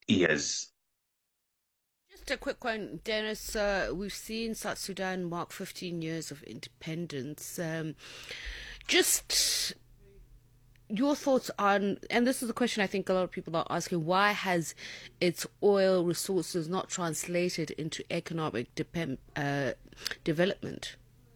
years. Just a quick one, Dennis. We've seen South Sudan mark 15 years of independence. Just your thoughts on, and this is a question I think a lot of people are asking, why has its oil resources not translated into economic development?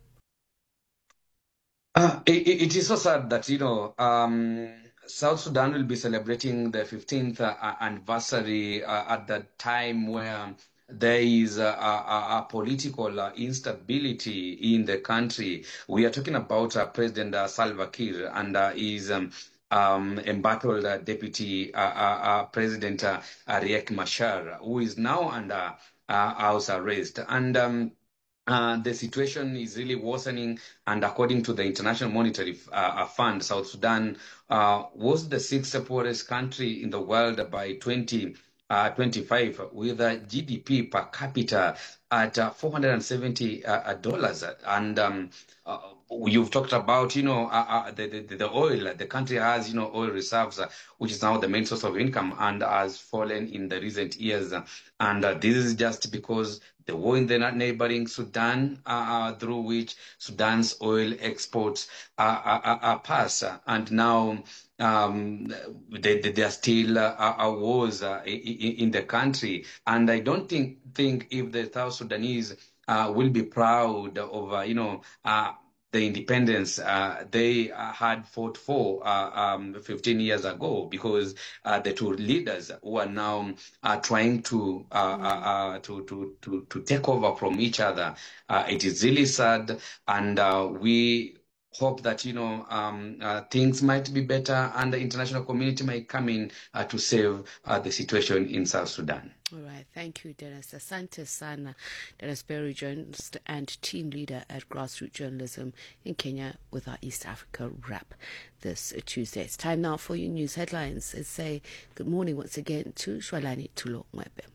It is so sad that, South Sudan will be celebrating the 15th anniversary at the time where there is a political instability in the country. We are talking about President Salva Kiir and his embattled Deputy President Riek Machar, who is now under house arrest. And the situation is really worsening, and according to the International Monetary Fund, South Sudan was the sixth poorest country in the world by 2025, with a GDP per capita at $470. And you've talked about, the oil. The country has, oil reserves, which is now the main source of income, and has fallen in the recent years. And this is just because the war in the neighboring Sudan, through which Sudan's oil exports pass. And now there are still wars in the country. And I don't think if the South Sudanese will be proud of, the independence they had fought for 15 years ago, because the two leaders who are now trying to take over from each other. It is really sad, and we hope that things might be better, and the international community might come in to save the situation in South Sudan. All right, thank you, Dennis. Asante Sana, Dennis Berry, journalist and team leader at Grassroots Journalism in Kenya, with our East Africa wrap this Tuesday. It's time now for your news headlines. Let's say good morning once again to Shwalani Tulo Mwebe.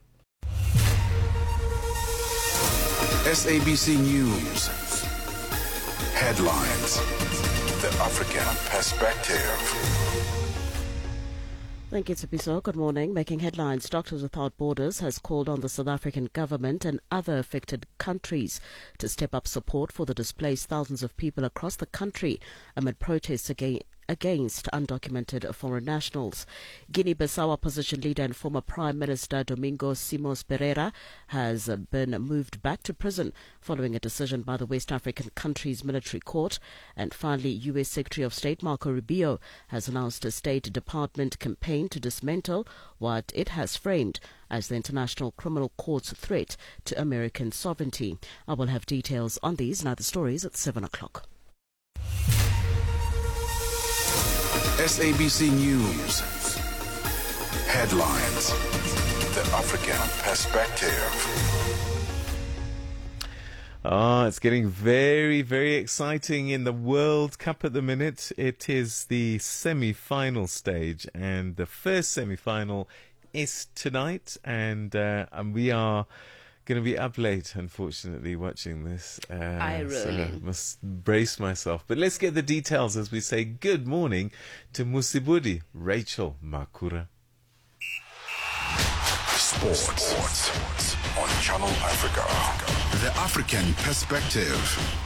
SABC News headlines. The African perspective. Thank you, Tsepiso. Good morning. Making headlines, Doctors Without Borders has called on the South African government and other affected countries to step up support for the displaced thousands of people across the country amid protests against undocumented foreign nationals. Guinea-Bissau opposition leader and former Prime Minister Domingos Simões Pereira has been moved back to prison following a decision by the West African country's military court. And finally, U.S. Secretary of State Marco Rubio has announced a State Department campaign to dismantle what it has framed as the International Criminal Court's threat to American sovereignty. I will have details on these and other stories at 7 o'clock. SABC News headlines. The African perspective. It's getting very, very exciting in the World Cup at the minute. It is the semi-final stage, and the first semi-final is tonight, and we are going to be up late, unfortunately, watching this. So must brace myself. But let's get the details as we say good morning to Musibudi, Rachel Makura. Sports on Channel Africa. The African perspective.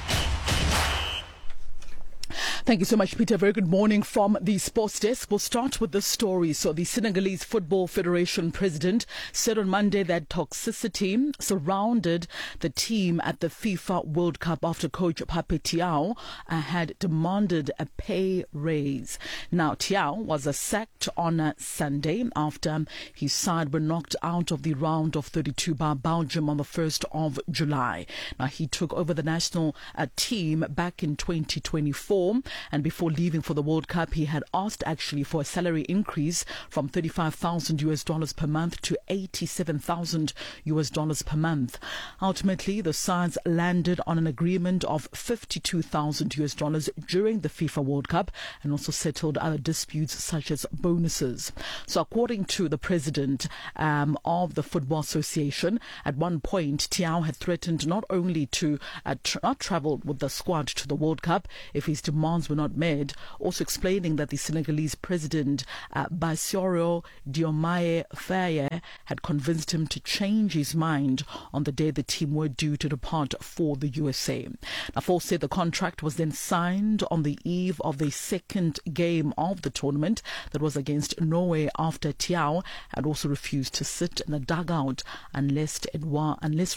Thank you so much, Peter. Very good morning from the sports desk. We'll start with this story. So the Senegalese Football Federation president said on Monday that toxicity surrounded the team at the FIFA World Cup after coach Pape Thiaw had demanded a pay raise. Now, Thiaw was sacked on Sunday after his side were knocked out of the round of 32 by Belgium on the 1st of July. Now, he took over the national team back in 2024. And before leaving for the World Cup, he had asked actually for a salary increase from $35,000 per month to $87,000 per month. Ultimately, the sides landed on an agreement of $52,000 during the FIFA World Cup and also settled other disputes such as bonuses. So according to the president of the Football Association, at one point, Thiaw had threatened not only to not travel with the squad to the World Cup if his demands were not met, also explaining that the Senegalese president, Bassirou Diomaye Faye, had convinced him to change his mind on the day the team were due to depart for the USA. Now, Fall said the contract was then signed on the eve of the second game of the tournament that was against Norway, after Thiaw had also refused to sit in the dugout unless it was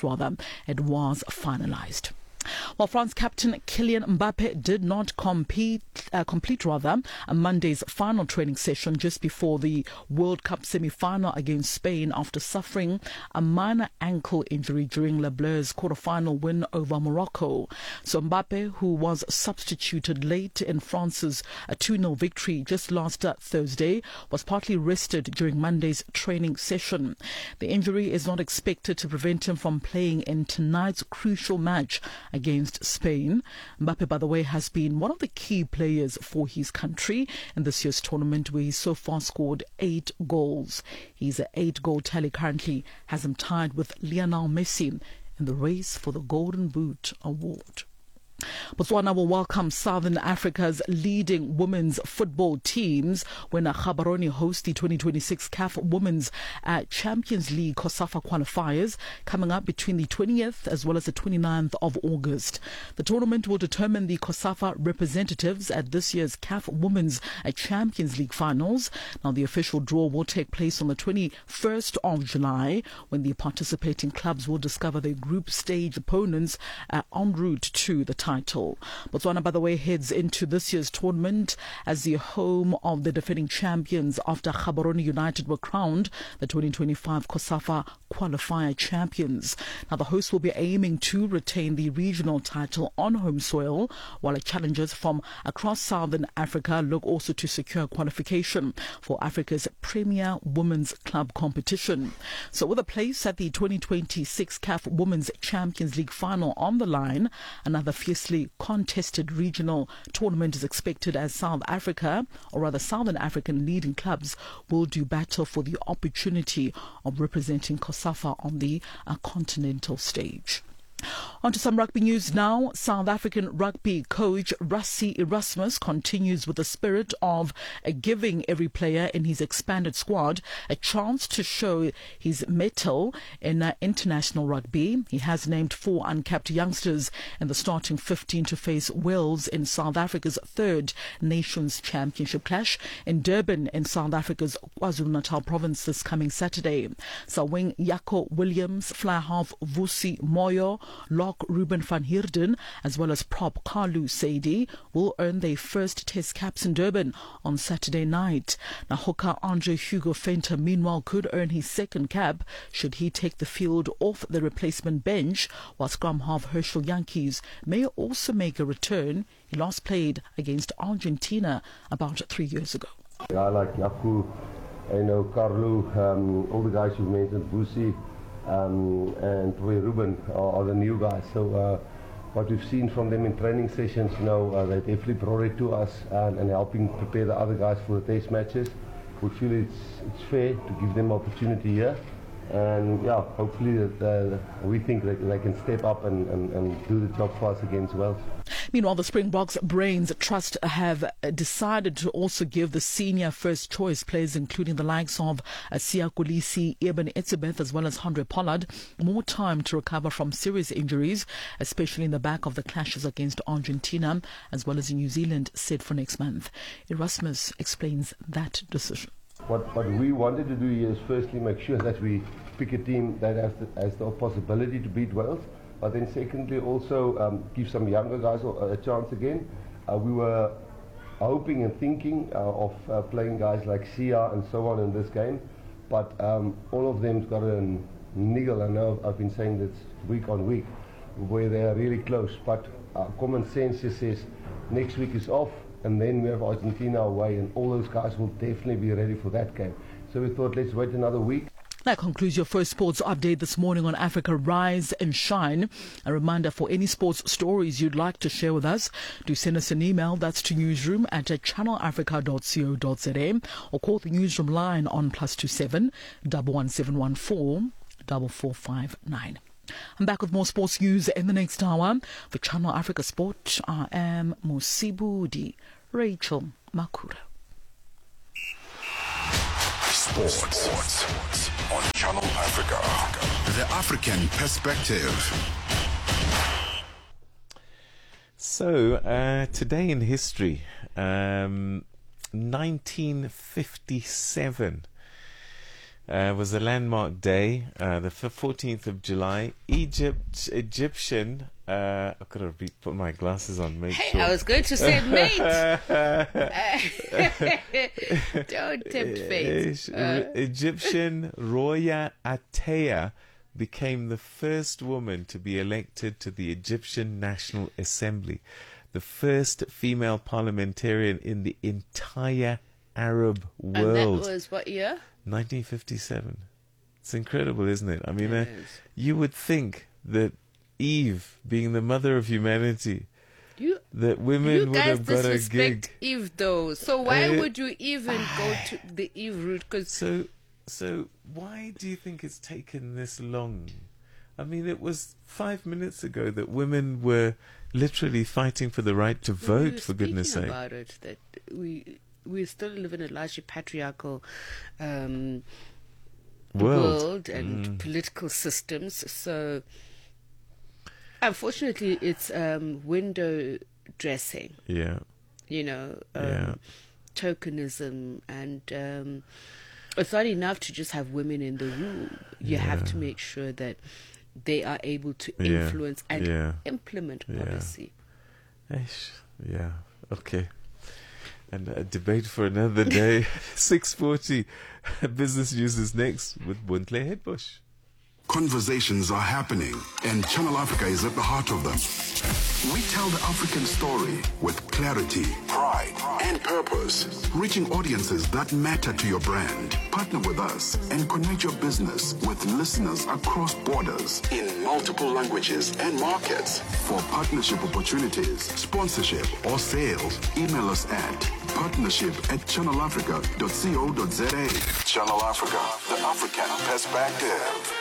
finalized. While France captain Kylian Mbappe did not complete Monday's final training session just before the World Cup semi-final against Spain after suffering a minor ankle injury during Le Bleu's quarter-final win over Morocco. So Mbappe, who was substituted late in France's 2-0 victory just last Thursday, was partly rested during Monday's training session. The injury is not expected to prevent him from playing in tonight's crucial match against Spain. Mbappe, by the way, has been one of the key players for his country in this year's tournament, where he so far scored 8 goals. His 8-goal tally currently has him tied with Lionel Messi in the race for the Golden Boot award. Botswana will welcome Southern Africa's leading women's football teams when Gaborone hosts the 2026 CAF Women's Champions League COSAFA qualifiers coming up between the 20th as well as the 29th of August. The tournament will determine the COSAFA representatives at this year's CAF Women's Champions League finals. Now, the official draw will take place on the 21st of July, when the participating clubs will discover their group stage opponents en route to the title. Botswana, by the way, heads into this year's tournament as the home of the defending champions after Gaborone United were crowned the 2025 COSAFA qualifier champions. Now, the hosts will be aiming to retain the regional title on home soil, while challengers from across Southern Africa look also to secure qualification for Africa's premier women's club competition. So, with a place at the 2026 CAF Women's Champions League final on the line, another fiercely contested regional tournament is expected as South Africa, or rather Southern African leading clubs, will do battle for the opportunity of representing COSAFA on the continental stage. On to some rugby news now. South African rugby coach Rassie Erasmus continues with the spirit of giving every player in his expanded squad a chance to show his mettle in international rugby. He has named 4 uncapped youngsters in the starting 15 to face Wales in South Africa's 3rd Nations Championship clash in Durban in South Africa's KwaZulu-Natal province this coming Saturday. So wing Jaco Williams, fly half Vusi Moyo, lock Ruben van Heerden, as well as prop Kalu Saidi, will earn their first test caps in Durban on Saturday night. Now, hooker Andre Hugo Venter, meanwhile, could earn his second cap should he take the field off the replacement bench, while scrum half Herschel Yankees may also make a return. He last played against Argentina about 3 years ago. I like Jaco, Carlo, all the guys you mentioned, Vusi, and Ruben are the new guys. So what we've seen from them in training sessions, they definitely brought it to us and helping prepare the other guys for the test matches. We feel it's fair to give them opportunity here, and hopefully we think that they can step up and do the job for us against Wales. Meanwhile, the Springboks Brains Trust have decided to also give the senior first choice players, including the likes of Siya Kolisi, Eben Etzebeth, as well as Andre Pollard, more time to recover from serious injuries, especially in the back of the clashes against Argentina, as well as in New Zealand, set for next month. Erasmus explains that decision. What we wanted to do here is firstly make sure that we pick a team that has the possibility to beat Wales, but then secondly also give some younger guys a chance again. We were hoping and thinking of playing guys like Sia and so on in this game, but all of them's got a niggle. I know I've been saying this week on week, where they are really close, but common sense just says next week is off, and then we have Argentina away, and all those guys will definitely be ready for that game. So we thought, let's wait another week. That concludes your first sports update this morning on Africa Rise and Shine. A reminder, for any sports stories you'd like to share with us, do send us an email. That's to newsroom@channelafrica.co.za, or call the newsroom line on +27 11714 4459. I'm back with more sports news in the next hour. For Channel Africa Sport, I am Musibudi Rachel Makura. Sports on Channel Africa. The African Perspective. So, today in history, 1957 was a landmark day, the 14th of July. Egyptian, I've got to put my glasses on, make sure. I was going to say mate. Don't tempt fate. Egyptian Roya Ateya became the first woman to be elected to the Egyptian National Assembly, the first female parliamentarian in the entire Arab world. And that was what year? 1957. It's incredible, isn't it? I mean, you would think that Eve, being the mother of humanity, that women would have got a gig. You guys disrespect Eve, though. So why would you even go to the Eve route? So why do you think it's taken this long? I mean, it was 5 minutes ago that women were literally fighting for the right to vote, for goodness sake. About it, that we still live in a largely patriarchal world and political systems. So, unfortunately, it's window dressing. Yeah. You know, tokenism, and it's not enough to just have women in the room. You have to make sure that they are able to influence and implement policy. Yeah. Okay. And a debate for another day. 6:40. Business News is next with Buntle Hedbush. Conversations are happening, and Channel Africa is at the heart of them. We tell the African story with clarity, pride, and purpose, reaching audiences that matter to your brand. Partner with us and connect your business with listeners across borders in multiple languages and markets. For partnership opportunities, sponsorship, or sales, email us at partnership@channelafrica.co.za. Channel Africa, the African Perspective.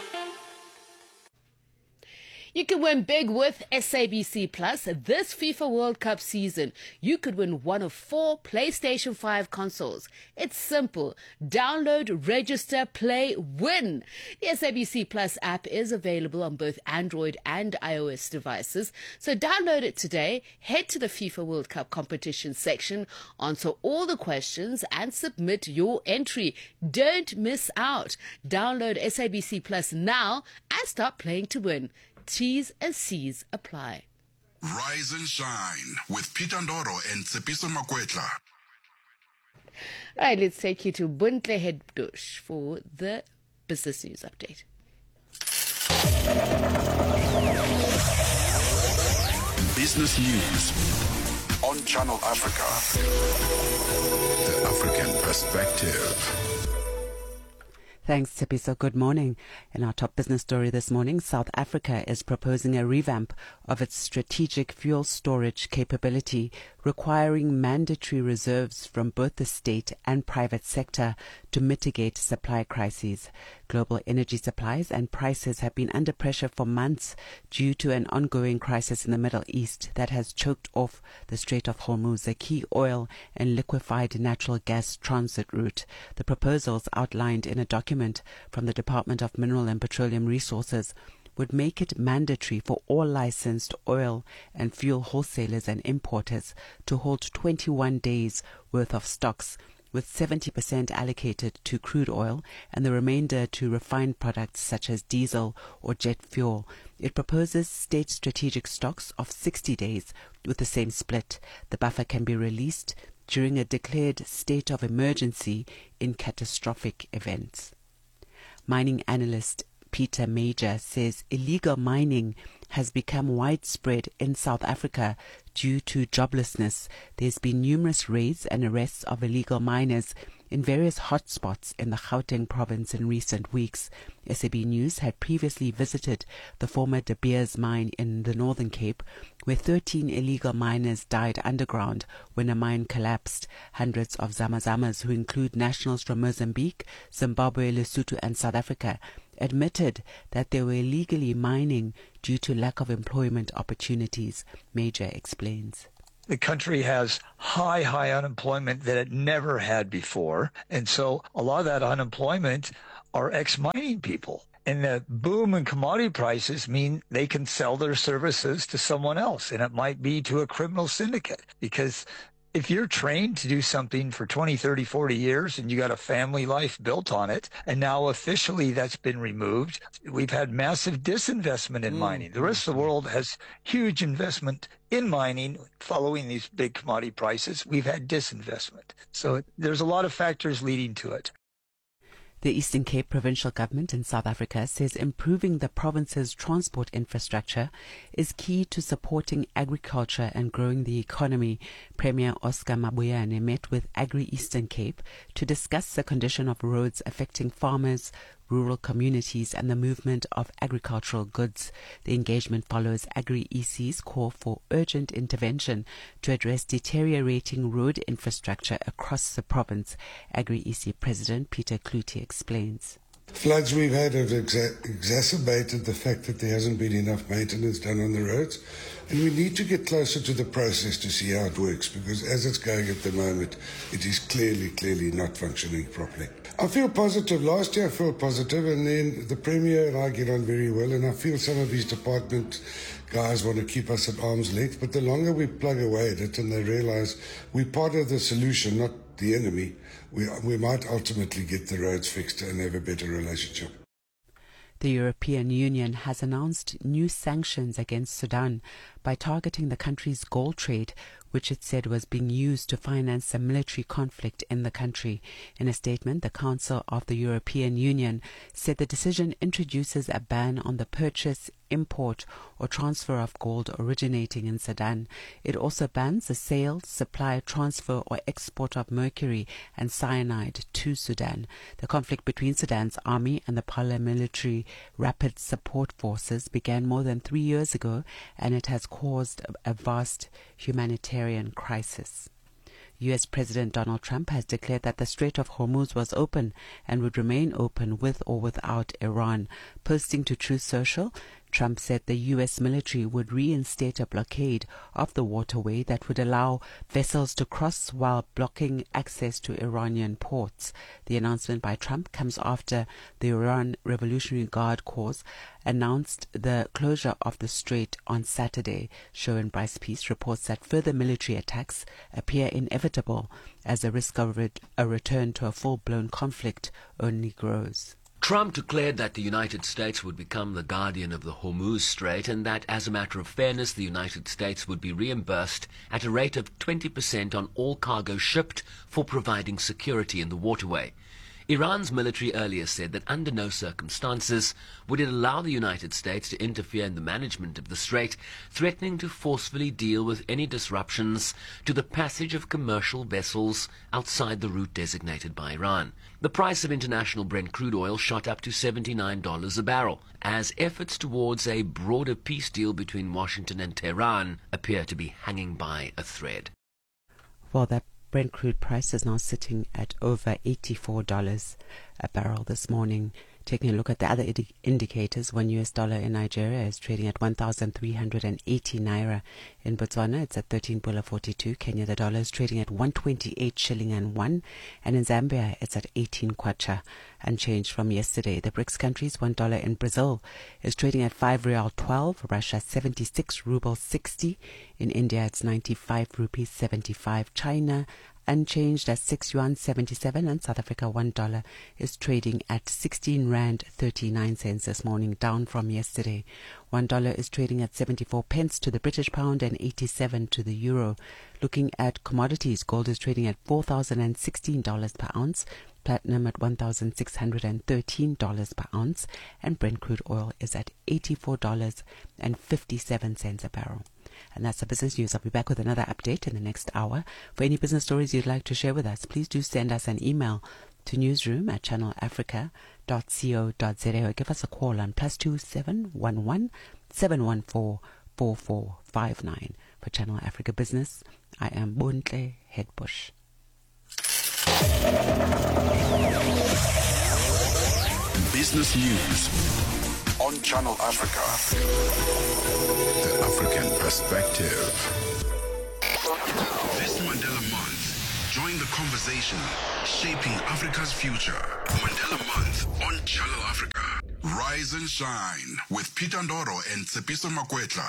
You can win big with SABC Plus this FIFA World Cup season. You could win one of 4 PlayStation 5 consoles. It's simple. Download, register, play, win. The SABC Plus app is available on both Android and iOS devices. So download it today, head to the FIFA World Cup competition section, answer all the questions and submit your entry. Don't miss out. Download SABC Plus now and start playing to win. T's and C's apply. Rise and shine with Peter Ndoro and Tsepiso Makwetla. All right, let's take you to Buntle Hedbush for the business news update. Business News on Channel Africa. The African Perspective. Thanks, Tsepiso. Good morning. In our top business story this morning, South Africa is proposing a revamp of its strategic fuel storage capability, requiring mandatory reserves from both the state and private sector to mitigate supply crises. Global energy supplies and prices have been under pressure for months due to an ongoing crisis in the Middle East that has choked off the Strait of Hormuz, a key oil and liquefied natural gas transit route. The proposals outlined in a document from the Department of Mineral and Petroleum Resources would make it mandatory for all licensed oil and fuel wholesalers and importers to hold 21 days worth of stocks, with 70% allocated to crude oil and the remainder to refined products such as diesel or jet fuel. It proposes state strategic stocks of 60 days with the same split. The buffer can be released during a declared state of emergency in catastrophic events. Mining analyst Peter Major says illegal mining has become widespread in South Africa due to joblessness. There's been numerous raids and arrests of illegal miners in various hotspots in the Gauteng province in recent weeks. SAB News had previously visited the former De Beers mine in the Northern Cape, where 13 illegal miners died underground when a mine collapsed. Hundreds of Zamazamas, who include nationals from Mozambique, Zimbabwe, Lesotho and South Africa, admitted that they were illegally mining due to lack of employment opportunities. Major explains. The country has high unemployment that it never had before. And so a lot of that unemployment are ex-mining people. And the boom in commodity prices mean they can sell their services to someone else. And it might be to a criminal syndicate. Because if you're trained to do something for 20, 30, 40 years and you got a family life built on it, and now officially that's been removed, we've had massive disinvestment in mining. The rest of the world has huge investment in mining following these big commodity prices. We've had disinvestment. So there's a lot of factors leading to it. The Eastern Cape Provincial Government in South Africa says improving the province's transport infrastructure is key to supporting agriculture and growing the economy. Premier Oscar Mabuyane met with Agri Eastern Cape to discuss the condition of roads affecting farmers, rural communities and the movement of agricultural goods. The engagement follows Agri-EC's call for urgent intervention to address deteriorating road infrastructure across the province. Agri-EC President Peter Cloete explains. Floods we've had have exacerbated the fact that there hasn't been enough maintenance done on the roads, and we need to get closer to the process to see how it works, because as it's going at the moment, it is clearly not functioning properly. I feel positive. Last year I felt positive, and then the Premier and I get on very well, and I feel some of his department guys want to keep us at arm's length, but the longer we plug away at it and they realise we're part of the solution, not the enemy, we might ultimately get the roads fixed and have a better relationship. The European Union has announced new sanctions against Sudan by targeting the country's gold trade, which it said was being used to finance a military conflict in the country. In a statement, the Council of the European Union said the decision introduces a ban on the purchase, import or transfer of gold originating in Sudan. It also bans the sale, supply, transfer or export of mercury and cyanide to Sudan. The conflict between Sudan's army and the paramilitary Rapid Support Forces began more than 3 years ago, and it has caused a vast humanitarian crisis. U.S. President Donald Trump has declared that the Strait of Hormuz was open and would remain open with or without Iran. Posting to Truth Social, Trump said the U.S. military would reinstate a blockade of the waterway that would allow vessels to cross while blocking access to Iranian ports. The announcement by Trump comes after the Iran Revolutionary Guard Corps announced the closure of the strait on Saturday. Sharon Bryce Peace reports that further military attacks appear inevitable as the risk of a return to a full-blown conflict only grows. Trump declared that the United States would become the guardian of the Hormuz Strait and that, as a matter of fairness, the United States would be reimbursed at a rate of 20% on all cargo shipped for providing security in the waterway. Iran's military earlier said that under no circumstances would it allow the United States to interfere in the management of the strait, threatening to forcefully deal with any disruptions to the passage of commercial vessels outside the route designated by Iran. The price of international Brent crude oil shot up to $79 a barrel, as efforts towards a broader peace deal between Washington and Tehran appear to be hanging by a thread. Well, that Brent crude price is now sitting at over $84 a barrel this morning. Taking a look at the other indicators, one US dollar in Nigeria is trading at 1,380 naira. In Botswana, it's at 13.42. Kenya, the dollar is trading at 128 shilling and 1. And in Zambia, it's at 18 kwacha, unchanged from yesterday. The BRICS countries, $1 in Brazil is trading at 5 real 12. Russia, 76 ruble 60. In India, it's 95 rupees 75. China, unchanged at 6 yuan 77, and South Africa $1 is trading at 16 rand 39 cents this morning, down from yesterday. $1 is trading at 74 pence to the British pound and 87 to the euro. Looking at commodities, gold is trading at $4,016 per ounce, platinum at $1,613 per ounce, and Brent crude oil is at $84.57 a barrel. And that's the business news. I'll be back with another update in the next hour. For any business stories you'd like to share with us, please do send us an email to newsroom@channelafrica.co.za or give us a call on +2 711 714 4459. For Channel Africa Business, I am Bontle Headbush. business news on Channel Africa. The African perspective. This Mandela Month, join the conversation shaping Africa's future. Mandela Month on Channel Africa. Rise and shine with Peter Ndoro and Tsepiso Makwetla.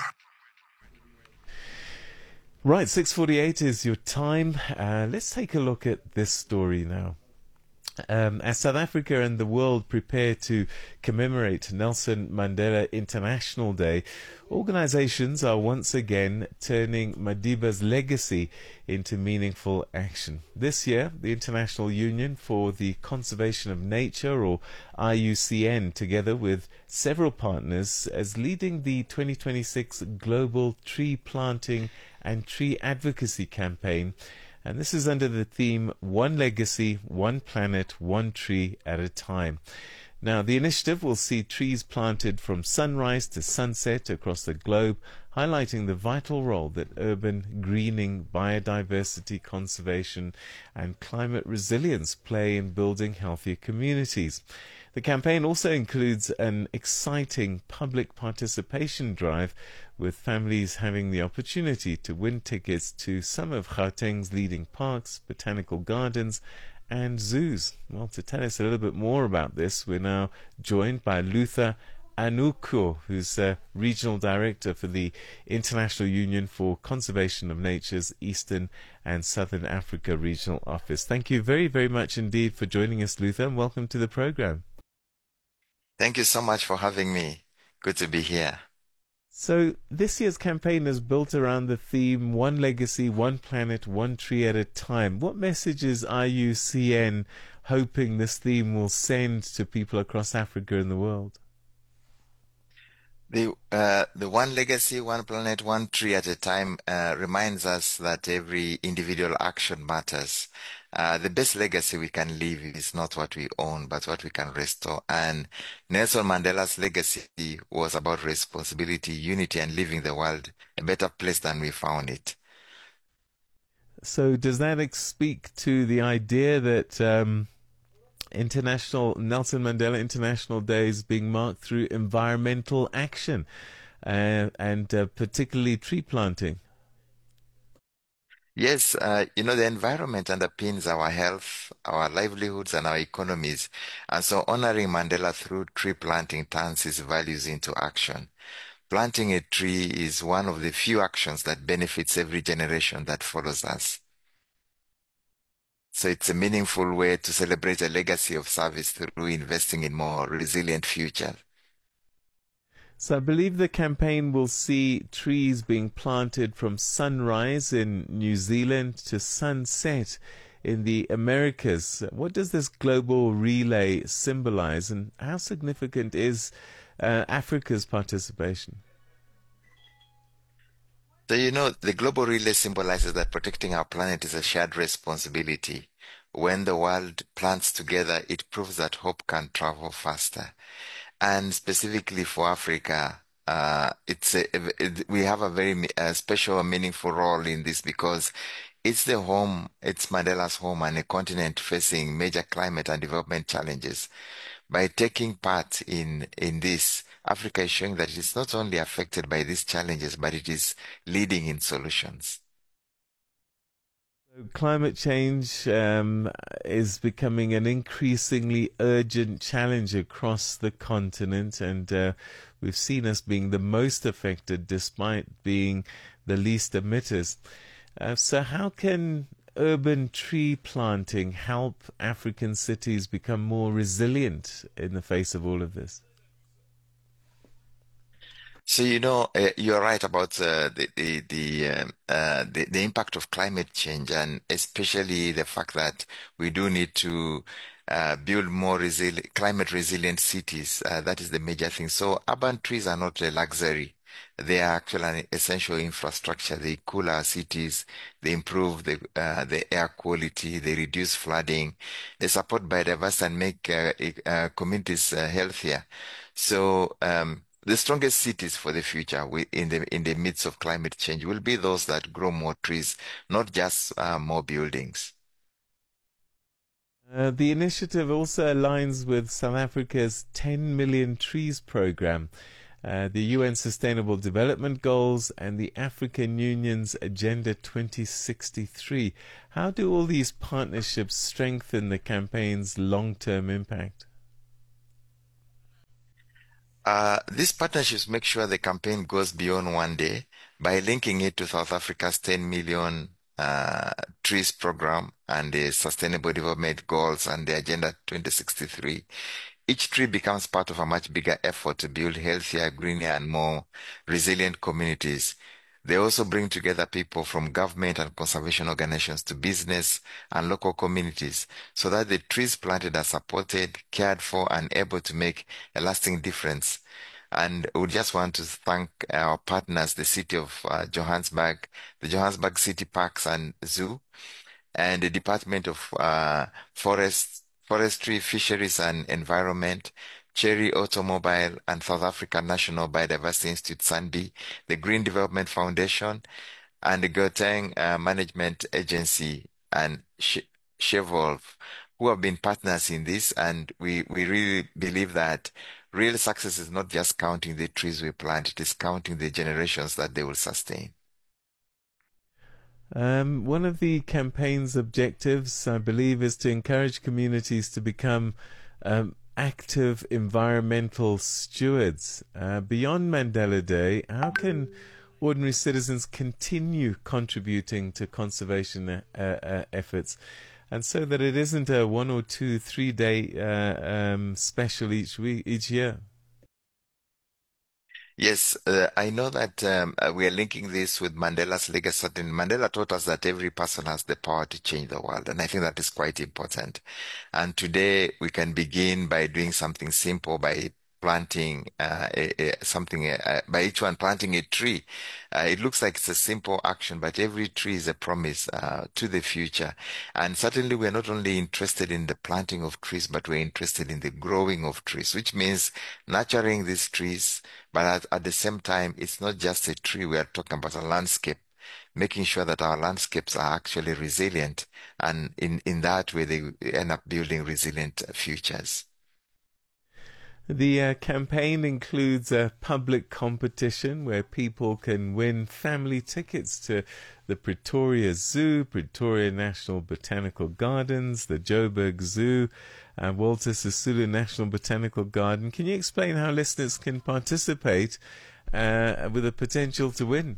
Right, 6:48 is your time. Let's take a look at this story now. As South Africa and the world prepare to commemorate Nelson Mandela International Day, organizations are once again turning Madiba's legacy into meaningful action. This year, the International Union for the Conservation of Nature, or IUCN, together with several partners, is leading the 2026 Global Tree Planting and Tree Advocacy Campaign. And this is under the theme, One Legacy, One Planet, One Tree at a Time. Now, the initiative will see trees planted from sunrise to sunset across the globe, highlighting the vital role that urban greening, biodiversity conservation, and climate resilience play in building healthier communities. The campaign also includes an exciting public participation drive, with families having the opportunity to win tickets to some of Gauteng's leading parks, botanical gardens, and zoos. Well, to tell us a little bit more about this, we're now joined by Luther Anuko, who's Regional Director for the International Union for Conservation of Nature's Eastern and Southern Africa Regional Office. Thank you very, very much indeed for joining us, Luther, and welcome to the program. Thank you so much for having me. Good to be here. So this year's campaign is built around the theme, One Legacy, One Planet, One Tree at a Time. What message is IUCN hoping this theme will send to people across Africa and the world? The One Legacy, One Planet, One Tree at a Time reminds us that every individual action matters. The best legacy we can leave is not what we own, but what we can restore. And Nelson Mandela's legacy was about responsibility, unity, and leaving the world a better place than we found it. So does that speak to the idea that International Nelson Mandela International Day is being marked through environmental action and particularly tree planting? Yes, the environment underpins our health, our livelihoods, and our economies. And so honoring Mandela through tree planting turns his values into action. Planting a tree is one of the few actions that benefits every generation that follows us. So it's a meaningful way to celebrate a legacy of service through investing in more resilient future. So I believe the campaign will see trees being planted from sunrise in New Zealand to sunset in the Americas. What does this global relay symbolize, and how significant is Africa's participation? So, the global relay symbolizes that protecting our planet is a shared responsibility. When the world plants together, it proves that hope can travel faster. And specifically for Africa, we have a very special and meaningful role in this because it's Mandela's home and a continent facing major climate and development challenges. By taking part in this, Africa is showing that it is not only affected by these challenges, but it is leading in solutions. Climate change is becoming an increasingly urgent challenge across the continent, and we've seen us being the most affected despite being the least emitters. So how can urban tree planting help African cities become more resilient in the face of all of this? So you're right about the impact of climate change, and especially the fact that we do need to build more climate resilient cities. That is the major thing. So urban trees are not a luxury; they are actually an essential infrastructure. They cool our cities, they improve the air quality, they reduce flooding, they support biodiversity and make communities healthier. So the strongest cities for the future in the midst of climate change will be those that grow more trees, not just more buildings. The initiative also aligns with South Africa's 10 Million Trees program, the UN Sustainable Development Goals, and the African Union's Agenda 2063. How do all these partnerships strengthen the campaign's long-term impact? These partnerships make sure the campaign goes beyond one day by linking it to South Africa's 10 million trees program and the Sustainable Development Goals and the Agenda 2063. Each tree becomes part of a much bigger effort to build healthier, greener, and more resilient communities. They also bring together people from government and conservation organizations to business and local communities so that the trees planted are supported, cared for, and able to make a lasting difference. And we just want to thank our partners, the city of Johannesburg, the Johannesburg City Parks and Zoo, and the Department of Forestry, Fisheries and Environment, Cherry Automobile, and South Africa National Biodiversity Institute, SANBI, the Green Development Foundation, and the Gauteng Management Agency, and Chevolve, who have been partners in this. And we really believe that real success is not just counting the trees we plant, it is counting the generations that they will sustain. One of the campaign's objectives, I believe, is to encourage communities to become active environmental stewards. Beyond Mandela Day, how can ordinary citizens continue contributing to conservation efforts, and so that it isn't a 1 or 2, 3 day special each year? Yes, I know that we are linking this with Mandela's legacy. And Mandela taught us that every person has the power to change the world, and I think that is quite important. And today we can begin by doing something simple, by planting by each one planting a tree. It looks like it's a simple action, but every tree is a promise to the future. And certainly we're not only interested in the planting of trees, but we're interested in the growing of trees, which means nurturing these trees. But at the same time, it's not just a tree. We are talking about a landscape, making sure that our landscapes are actually resilient. And in that way, they end up building resilient futures. The campaign includes a public competition where people can win family tickets to the Pretoria Zoo, Pretoria National Botanical Gardens, the Joburg Zoo, and Walter Sisulu National Botanical Garden. Can you explain how listeners can participate with the potential to win?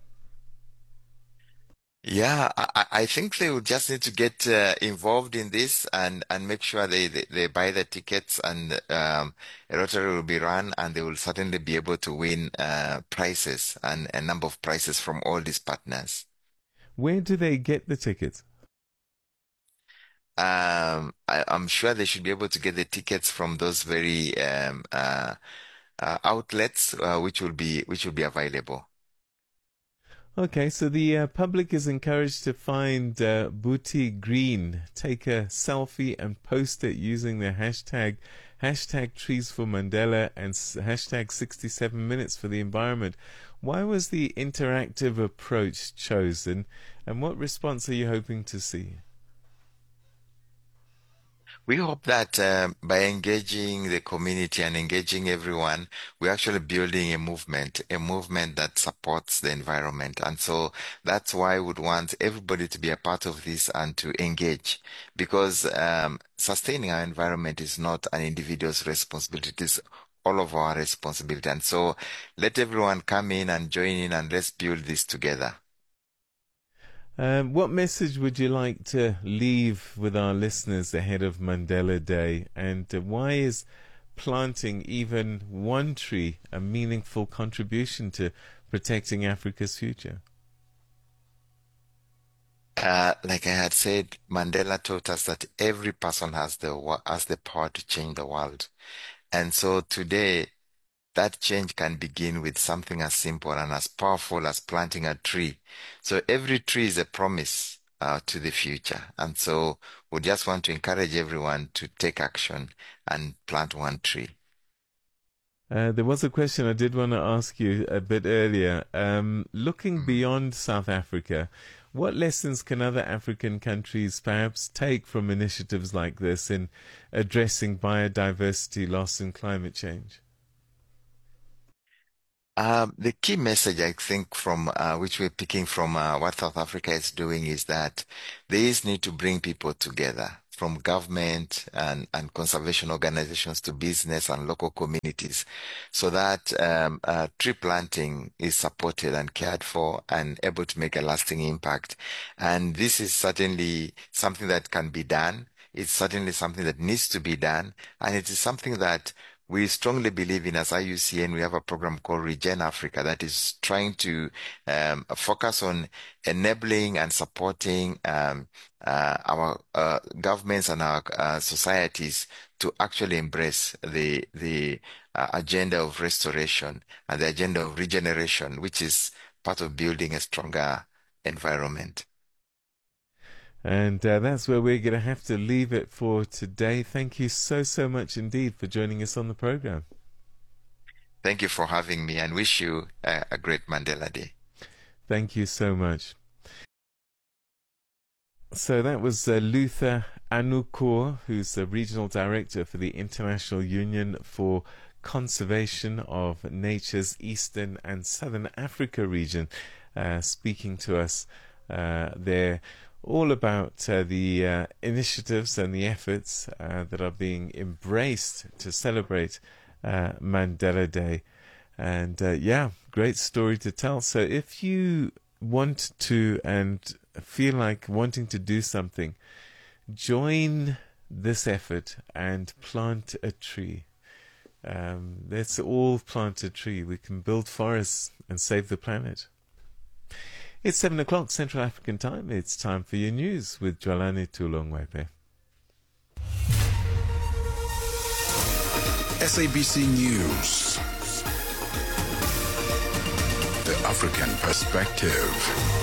Yeah, I think they will just need to get involved in this and make sure they buy the tickets, and a lottery will be run, and they will certainly be able to win prizes, and a number of prizes from all these partners. Where do they get the tickets? I'm sure they should be able to get the tickets from those very outlets which will be available. Okay, so the public is encouraged to find Booty Green, take a selfie and post it using the hashtag Trees for Mandela and hashtag 67 Minutes for the Environment. Why was the interactive approach chosen, and what response are you hoping to see? We hope that by engaging the community and engaging everyone, we're actually building a movement that supports the environment. And so that's why we would want everybody to be a part of this and to engage, because sustaining our environment is not an individual's responsibility. It is all of our responsibility. And so let everyone come in and join in, and let's build this together. What message would you like to leave with our listeners ahead of Mandela Day? And why is planting even one tree a meaningful contribution to protecting Africa's future? Like I had said, Mandela taught us that every person has the power to change the world. And so today, that change can begin with something as simple and as powerful as planting a tree. So every tree is a promise to the future. And so we just want to encourage everyone to take action and plant one tree. There was a question I did want to ask you a bit earlier. Looking beyond South Africa, What lessons can other African countries perhaps take from initiatives like this in addressing biodiversity loss and climate change? The key message, I think, from which we're picking from what South Africa is doing is that there is need to bring people together, from government and conservation organizations to business and local communities, so that tree planting is supported and cared for and able to make a lasting impact. And this is certainly something that can be done. It's certainly something that needs to be done. And it is something that we strongly believe in as IUCN. We have a program called Regen Africa that is trying to focus on enabling and supporting our governments and our societies to actually embrace the agenda of restoration and the agenda of regeneration, which is part of building a stronger environment. And that's where we're going to have to leave it for today. Thank you so much indeed for joining us on the program. Thank you for having me, and wish you a great Mandela Day. Thank you so much. So that was Luther Anukur, who's the Regional Director for the International Union for Conservation of Nature's Eastern and Southern Africa region, speaking to us there. All about the initiatives and the efforts that are being embraced to celebrate Mandela Day. And great story to tell. So if you want to and feel like wanting to do something, join this effort and plant a tree. Let's all plant a tree. We can build forests and save the planet. It's 7 o'clock Central African time. It's time for your news with Jwalani Tulongwepe. SABC News. The African Perspective.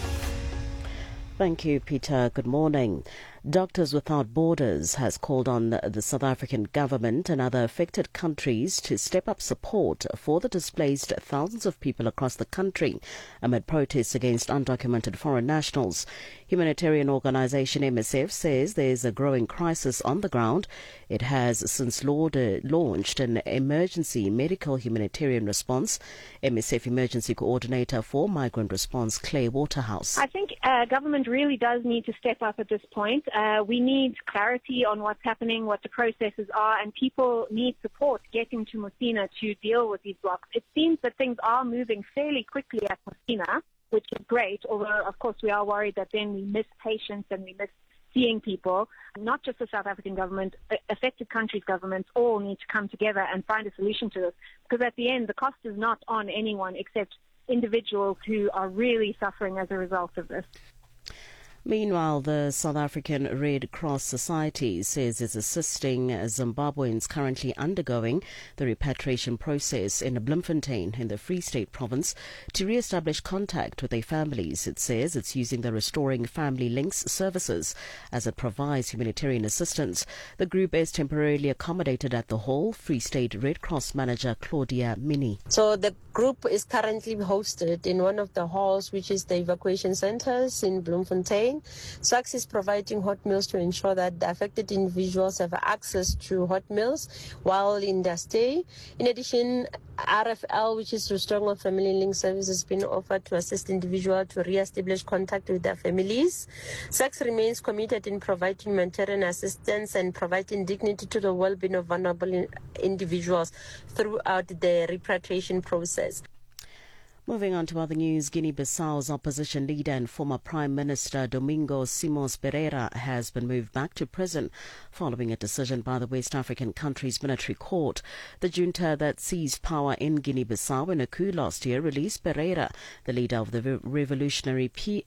Thank you, Peter. Good morning. Doctors Without Borders has called on the South African government and other affected countries to step up support for the displaced thousands of people across the country amid protests against undocumented foreign nationals. Humanitarian organization MSF says there is a growing crisis on the ground. It has since launched an emergency medical humanitarian response. MSF Emergency Coordinator for Migrant Response, Claire Waterhouse. I think government really does need to step up at this point. We need clarity on what's happening, what the processes are, and people need support getting to Messina to deal with these blocks. It seems that things are moving fairly quickly at Messina, which is great, although, of course, we are worried that then we miss patients and we miss seeing people. Not just the South African government, affected countries' governments all need to come together and find a solution to this, because at the end, the cost is not on anyone except individuals who are really suffering as a result of this. Meanwhile, the South African Red Cross Society says it's assisting Zimbabweans currently undergoing the repatriation process in Bloemfontein in the Free State province to re-establish contact with their families. It says it's using the Restoring Family Links services as it provides humanitarian assistance. The group is temporarily accommodated at the hall. Free State Red Cross manager Claudia Mini. So the group is currently hosted in one of the halls, which is the evacuation centers in Bloemfontein. SACS is providing hot meals to ensure that the affected individuals have access to hot meals while in their stay. In addition, RFL, which is Restoring Family Link Service, has been offered to assist individuals to re-establish contact with their families. SACS remains committed in providing humanitarian assistance and providing dignity to the well-being of vulnerable individuals throughout the repatriation process. Moving on to other news, Guinea-Bissau's opposition leader and former Prime Minister Domingos Simões Pereira has been moved back to prison following a decision by the West African country's military court. The junta that seized power in Guinea-Bissau in a coup last year released Pereira, the leader of the revolutionary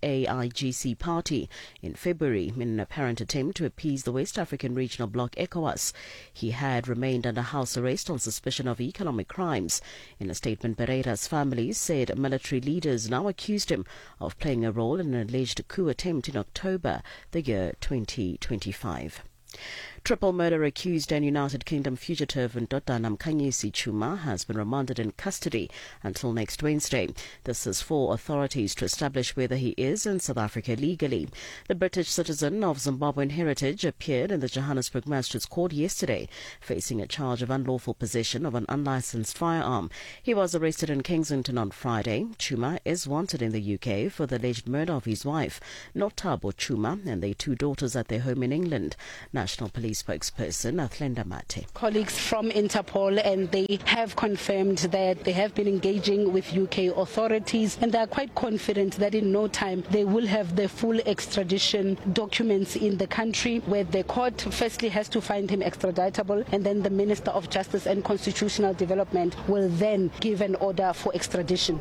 PAIGC party, in February in an apparent attempt to appease the West African regional bloc ECOWAS. He had remained under house arrest on suspicion of economic crimes. In a statement, Pereira's family said military leaders now accused him of playing a role in an alleged coup attempt in October the year 2025. Triple murder accused and United Kingdom fugitive Ndodana Mkhanyisi Chuma has been remanded in custody until next Wednesday. This is for authorities to establish whether he is in South Africa legally. The British citizen of Zimbabwean heritage appeared in the Johannesburg Magistrates Court yesterday, facing a charge of unlawful possession of an unlicensed firearm. He was arrested in Kensington on Friday. Chuma is wanted in the UK for the alleged murder of his wife, Notabo Chuma, and their 2 daughters at their home in England. National Police spokesperson Athlenda Mate. Colleagues from Interpol, and they have confirmed that they have been engaging with UK authorities, and they are quite confident that in no time they will have the full extradition documents in the country, where the court firstly has to find him extraditable, and then the Minister of Justice and Constitutional Development will then give an order for extradition.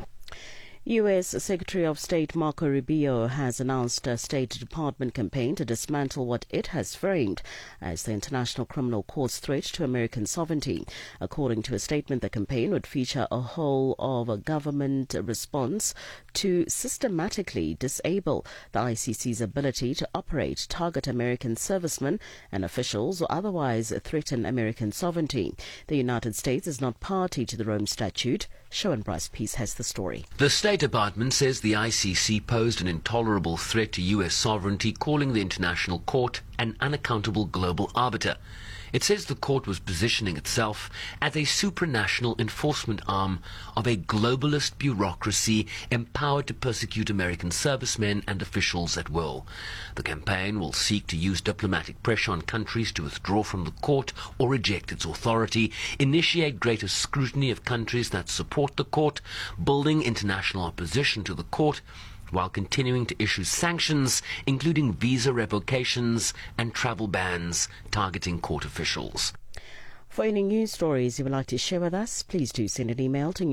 U.S. Secretary of State Marco Rubio has announced a State Department campaign to dismantle what it has framed as the International Criminal Court's threat to American sovereignty. According to a statement, the campaign would feature a whole of a government response to systematically disable the ICC's ability to operate, target American servicemen and officials, or otherwise threaten American sovereignty. The United States is not party to the Rome Statute. Shaun Bryce Peace has the story. The State Department says the ICC posed an intolerable threat to U.S. sovereignty, calling the International Court an unaccountable global arbiter. It says the court was positioning itself as a supranational enforcement arm of a globalist bureaucracy empowered to persecute American servicemen and officials at will. The campaign will seek to use diplomatic pressure on countries to withdraw from the court or reject its authority, initiate greater scrutiny of countries that support the court, building international opposition to the court, while continuing to issue sanctions, including visa revocations and travel bans targeting court officials. For any news stories you would like to share with us, please do send an email to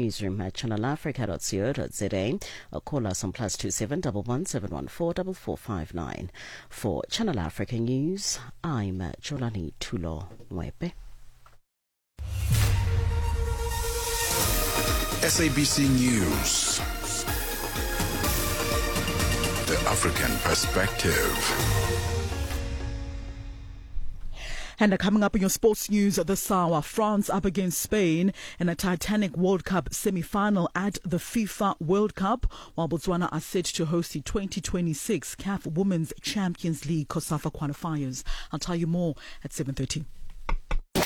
newsroom@channelafrica.co.za or call us on +27 11 714 4459. For Channel Africa News, I'm Jolani Tulo Mwepe. SABC News. The African Perspective. And coming up in your sports news this hour, France up against Spain in a Titanic World Cup semi-final at the FIFA World Cup, while Botswana are set to host the 2026 CAF Women's Champions League COSAFA qualifiers. I'll tell you more at 7:30.